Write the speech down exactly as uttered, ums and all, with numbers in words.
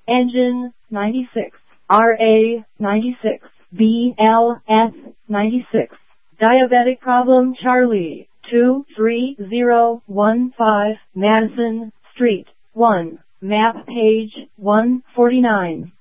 Engine ninety-six, R A ninety-six, B L S ninety-six. Diabetic Problem Charlie, two three zero one five Madison Street, one, map page one forty-nine.